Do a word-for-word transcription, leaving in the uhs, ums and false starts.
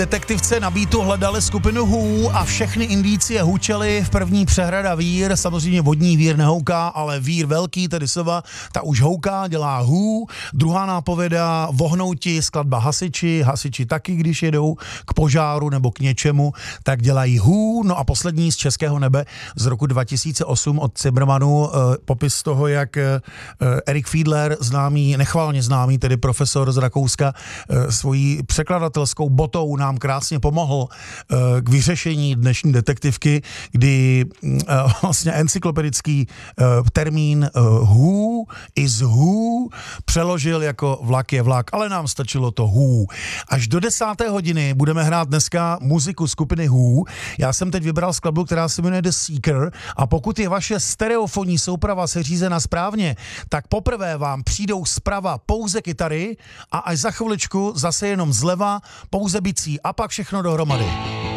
Detektivce na beatu hledali skupinu Who a všechny indicie hučely. V první přehrada vír, samozřejmě vodní vír nehouká, ale vír velký, tedy sova, ta už houká, dělá Who. Druhá nápověda, vohnouti, skladba hasiči, hasiči taky, když jedou k požáru nebo k něčemu, tak dělají Who. No a poslední z Českého nebe z roku dva tisíce osm od Cimrmanu, eh, popis toho, jak eh, Erik Fiedler, známý, nechvalně známý, tedy profesor z Rakouska, eh, svojí překladatelskou botou nám krásně pomohl uh, k vyřešení dnešní detektivky, kdy uh, vlastně encyklopedický uh, termín uh, who is who přeložil jako vlak je vlak, ale nám stačilo to who. Až do desáté hodiny budeme hrát dneska muziku skupiny Who. Já jsem teď vybral skladbu, která se jmenuje The Seeker, a pokud je vaše stereofonní souprava seřízena správně, tak poprvé vám přijdou zprava pouze kytary a až za chviličku zase jenom zleva pouze bicí a pak všechno dohromady.